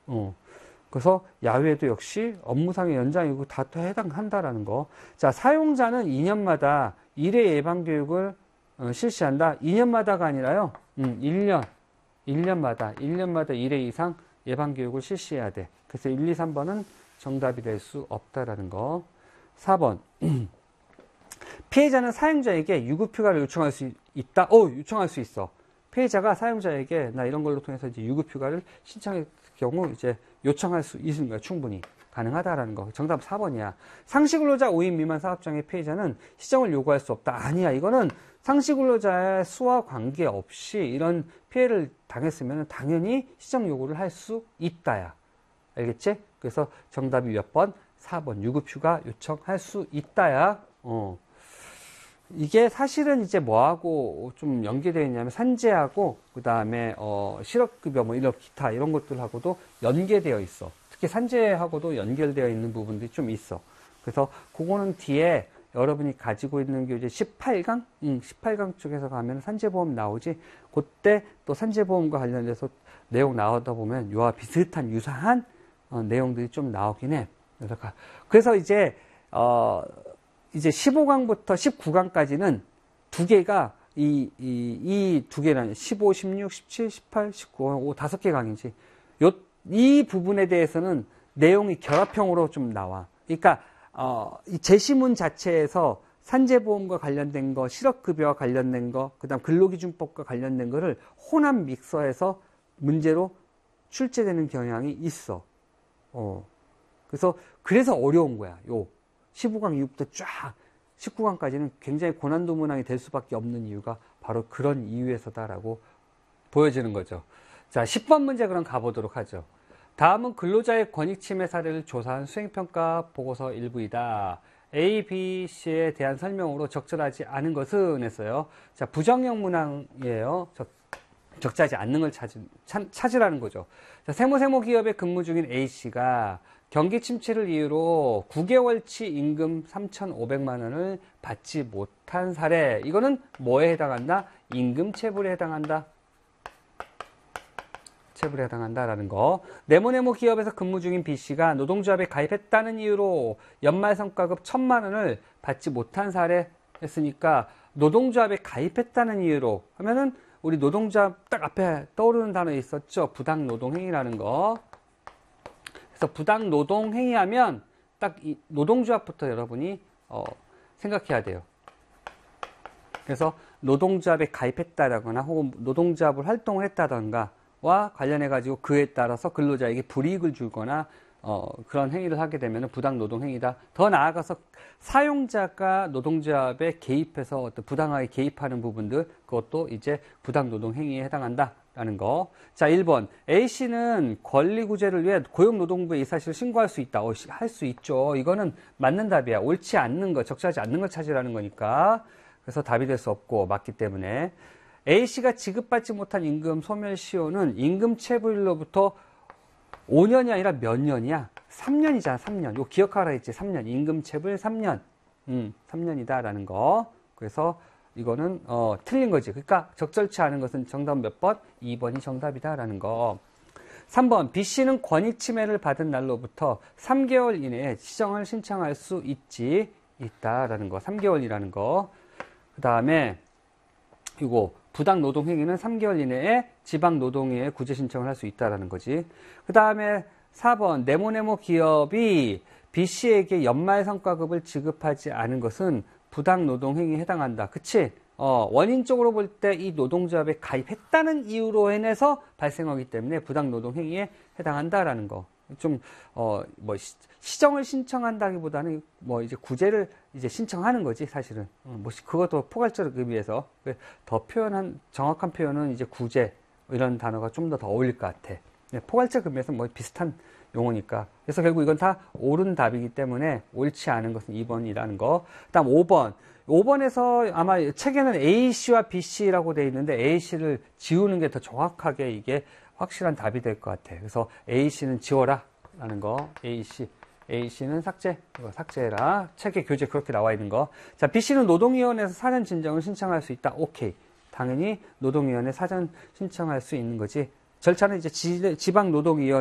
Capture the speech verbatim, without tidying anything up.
어. 그래서 야외도 역시 업무상의 연장이고 다 또 해당한다라는 거. 자, 사용자는 이 년마다 일 회 예방교육을 어, 실시한다. 이 년마다가 아니라요. 음, 일 년. 일 년마다, 일 년마다 일 회 이상 예방교육을 실시해야 돼. 그래서 일, 이, 삼 번은 정답이 될 수 없다라는 거. 사 번. 피해자는 사용자에게 유급휴가를 요청할 수 있다. 어, 요청할 수 있어. 피해자가 사용자에게 나 이런 걸로 통해서 이제 유급휴가를 신청할 경우 이제 요청할 수 있는 거야. 충분히 가능하다라는 거. 정답 사 번이야. 상시근로자 오 인 미만 사업장의 피해자는 시정을 요구할 수 없다. 아니야. 이거는 상시근로자의 수와 관계없이 이런 피해를 당했으면 당연히 시정 요구를 할 수 있다야. 알겠지? 그래서 정답이 몇 번? 사 번. 유급휴가 요청할 수 있다야. 어. 이게 사실은 이제 뭐하고 좀 연계되어 있냐면 산재하고 그 다음에 어 실업급여 뭐 이런 기타 이런 것들하고도 연계되어 있어. 특히 산재하고도 연결되어 있는 부분들이 좀 있어. 그래서 그거는 뒤에 여러분이 가지고 있는 게 이제 십팔 강? 응, 십팔 강 쪽에서 가면 산재보험 나오지. 그때 또 산재보험과 관련돼서 내용 나오다 보면 요와 비슷한 유사한 어, 내용들이 좀 나오긴 해. 그래서, 그래서 이제 어 이제 십오 강부터 십구 강까지는 두 개가 이, 이, 이 두 개라는 십오, 십육, 십칠, 십팔, 십구, 오, 다섯 개 강이지. 요, 이 부분에 대해서는 내용이 결합형으로 좀 나와. 그러니까, 어, 이 제시문 자체에서 산재보험과 관련된 거, 실업급여와 관련된 거, 그 다음 근로기준법과 관련된 거를 혼합 믹서해서 문제로 출제되는 경향이 있어. 어. 그래서, 그래서 어려운 거야, 요. 십오 강 이후부터 쫙 십구 강까지는 굉장히 고난도 문항이 될 수밖에 없는 이유가 바로 그런 이유에서다라고 보여지는 거죠. 자, 십 번 문제 그럼 가보도록 하죠. 다음은 근로자의 권익 침해 사례를 조사한 수행평가 보고서 일부이다. A, B, C에 대한 설명으로 적절하지 않은 것은 했어요. 자, 부정형 문항이에요. 적, 적절하지 않는 걸 찾, 찾으라는 거죠. 자, 세무세모 기업에 근무 중인 A씨가 경기 침체를 이유로 구 개월치 임금 삼천오백만 원을 받지 못한 사례. 이거는 뭐에 해당한다? 임금 체불에 해당한다. 체불에 해당한다라는 거. 네모네모 기업에서 근무 중인 B씨가 노동조합에 가입했다는 이유로 연말 성과급 천만 원을 받지 못한 사례 했으니까 노동조합에 가입했다는 이유로 하면은 우리 노동조합 딱 앞에 떠오르는 단어 있었죠? 부당노동행위라는 거. 그래서 부당노동행위하면 딱 이 노동조합부터 여러분이 어, 생각해야 돼요. 그래서 노동조합에 가입했다거나 혹은 노동조합을 활동을 했다던가와 관련해가지고 그에 따라서 근로자에게 불이익을 주거나 어, 그런 행위를 하게 되면 부당노동행위다. 더 나아가서 사용자가 노동조합에 개입해서 어떤 부당하게 개입하는 부분들, 그것도 이제 부당노동행위에 해당한다라는 거. 자, 일 번. A씨는 권리구제를 위해 고용노동부에 이 사실을 신고할 수 있다. 어, 할 수 있죠. 이거는 맞는 답이야. 옳지 않는 거, 적절하지 않는 걸 찾으라는 거니까. 그래서 답이 될 수 없고 맞기 때문에. A씨가 지급받지 못한 임금 소멸시효는 임금 체불로부터 오 년이 아니라 몇 년이야? 삼 년이잖아, 삼 년. 이거 기억하라 했지, 삼 년. 임금 체불 삼 년. 음, 삼 년이다라는 거. 그래서 이거는, 어, 틀린 거지. 그러니까 적절치 않은 것은 정답 몇 번? 이 번이 정답이다라는 거. 삼 번. B씨는 권익 침해를 받은 날로부터 삼 개월 이내에 시정을 신청할 수 있지, 있다라는 거. 삼 개월이라는 거. 그 다음에, 이거. 부당노동행위는 삼 개월 이내에 지방노동위에 구제 신청을 할 수 있다는 거지. 그 다음에 사 번. 네모네모 기업이 B씨에게 연말 성과급을 지급하지 않은 것은 부당노동행위에 해당한다. 그치? 어, 원인적으로 볼 때 이 노동조합에 가입했다는 이유로 인해서 발생하기 때문에 부당노동행위에 해당한다라는 거. 좀, 어, 뭐, 시정을 신청한다기보다는 뭐 이제 구제를 이제 신청하는 거지, 사실은. 뭐, 그것도 포괄적 의미에서. 더 표현한, 정확한 표현은 이제 구제, 이런 단어가 좀 더 더 어울릴 것 같아. 포괄적 의미에서 뭐 비슷한 용어니까. 그래서 결국 이건 다 옳은 답이기 때문에 옳지 않은 것은 이 번이라는 거. 그 다음 오 번. 오 번에서 아마 책에는 A씨와 B씨라고 되어 있는데 A씨를 지우는 게 더 정확하게 이게 확실한 답이 될 것 같아. 그래서 A씨는 지워라 라는 거. A씨. A씨는 삭제. 이거 삭제해라. 책에 교재 그렇게 나와 있는 거. 자, B씨는 노동위원회에서 사전 진정을 신청할 수 있다. 오케이. 당연히 노동위원회 사전 신청할 수 있는 거지. 절차는 이제 지방노동위원회